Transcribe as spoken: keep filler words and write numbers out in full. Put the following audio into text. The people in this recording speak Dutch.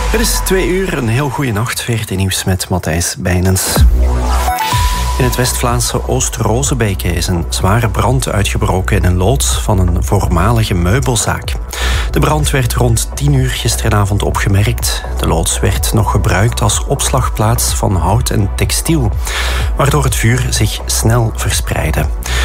Het is twee uur, een heel goede nacht. V R T Nieuws met Matthijs Bijnens. In het West-Vlaamse Oost-Rozebeke is een zware brand uitgebroken in een loods van een voormalige meubelzaak. De brand werd rond tien uur gisteravond opgemerkt. De loods werd nog gebruikt als opslagplaats van hout en textiel, waardoor het vuur zich snel verspreidde.